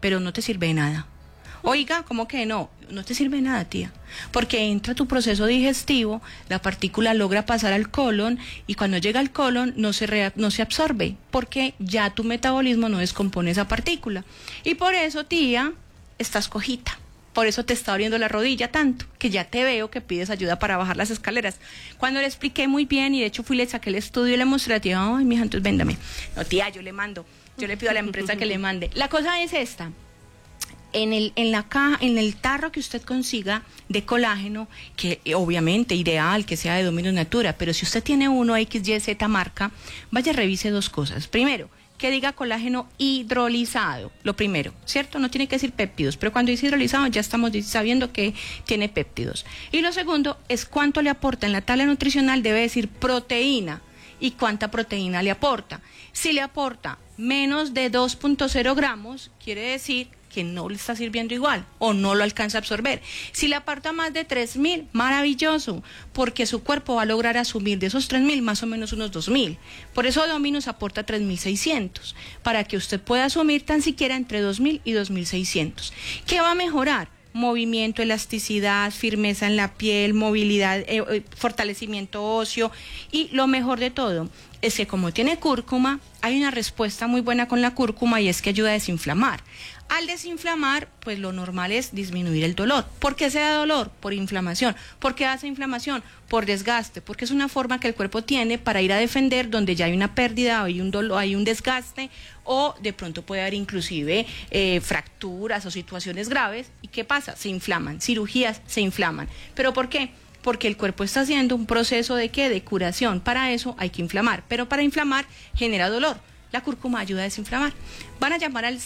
pero no te sirve de nada. Oiga, ¿cómo que no? No te sirve de nada, tía, porque entra tu proceso digestivo, la partícula logra pasar al colon y cuando llega al colon no se absorbe, porque ya tu metabolismo no descompone esa partícula. Y por eso, tía, estás cojita. Por eso te está doliendo la rodilla tanto, que ya te veo que pides ayuda para bajar las escaleras. Cuando le expliqué muy bien, y de hecho fui, le saqué el estudio y le mostré a tía, ay, mija, entonces véndame. No, tía, yo le mando, yo le pido a la empresa que le mande. La cosa es esta. En el tarro que usted consiga de colágeno, que obviamente ideal que sea de Dominus Natura, pero si usted tiene uno XYZ marca, vaya, revise dos cosas. Primero, que diga colágeno hidrolizado, lo primero, ¿cierto? No tiene que decir péptidos, pero cuando dice hidrolizado ya estamos sabiendo que tiene péptidos. Y lo segundo es cuánto le aporta. En la tabla nutricional debe decir proteína y cuánta proteína le aporta. Si le aporta menos de 2.0 gramos, quiere decir que no le está sirviendo igual o no lo alcanza a absorber. Si le aporta más de 3.000, maravilloso, porque su cuerpo va a lograr asumir de esos 3.000 más o menos unos 2.000. Por eso Dominus aporta 3.600, para que usted pueda asumir tan siquiera entre 2.000 y 2.600. ¿Qué va a mejorar? Movimiento, elasticidad, firmeza en la piel, movilidad, fortalecimiento óseo, y lo mejor de todo es que como tiene cúrcuma, hay una respuesta muy buena con la cúrcuma y es que ayuda a desinflamar. Al desinflamar, pues lo normal es disminuir el dolor. ¿Por qué se da dolor? Por inflamación. ¿Por qué hace inflamación? Por desgaste, porque es una forma que el cuerpo tiene para ir a defender donde ya hay una pérdida, o hay un dolor, hay un desgaste, o de pronto puede haber inclusive fracturas o situaciones graves. ¿Y qué pasa? Se inflaman, cirugías se inflaman. ¿Pero por qué? Porque el cuerpo está haciendo un proceso de ¿qué? De curación. Para eso hay que inflamar, pero para inflamar genera dolor. La cúrcuma ayuda a desinflamar. Van a llamar al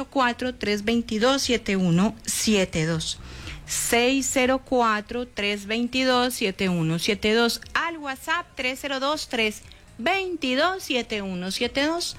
604-322-7172. 604-322-7172. Al WhatsApp 302-322-7172.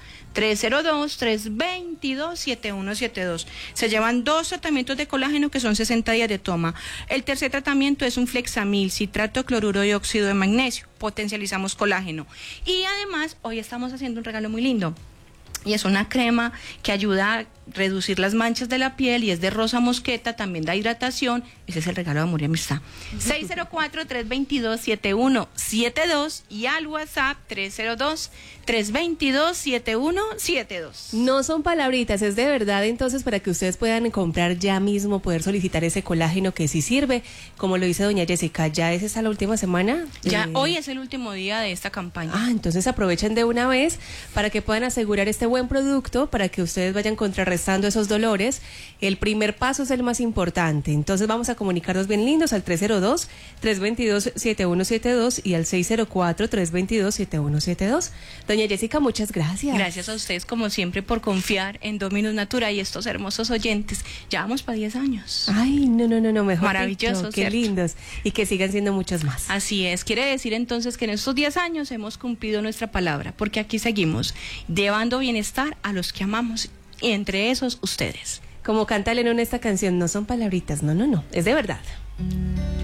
302-322-7172. Se llevan 2 tratamientos de colágeno que son 60 días de toma. El tercer tratamiento es un Flexamil, citrato de cloruro y óxido de magnesio. Potencializamos colágeno. Y además, hoy estamos haciendo un regalo muy lindo. Y es una crema que ayuda a reducir las manchas de la piel y es de rosa mosqueta, también da hidratación. Ese es el regalo de amor y amistad. 604-322-7172 y al WhatsApp 302-322-7172. No son palabritas, es de verdad. Entonces, para que ustedes puedan comprar ya mismo, poder solicitar ese colágeno que sí sirve, como lo dice doña Jessica, ¿ya es esta la última semana? Ya, hoy es el último día de esta campaña. Entonces aprovechen de una vez para que puedan asegurar este buen producto, para que ustedes vayan contrarrestando esos dolores. El primer paso es el más importante. Entonces vamos a comunicarnos bien lindos al 302-322-7172 y al 604-322-7172. Doña Jessica, muchas gracias. Gracias a ustedes, como siempre, por confiar en Dominus Natura y estos hermosos oyentes. Ya vamos para 10 años. Ay, no, mejor. Maravilloso, qué lindos. Y que sigan siendo muchos más. Así es. Quiere decir entonces que en estos 10 años hemos cumplido nuestra palabra, porque aquí seguimos llevando bienestar a los que amamos, y entre esos, ustedes. Como canta Lennon esta canción, no son palabritas, no, es de verdad.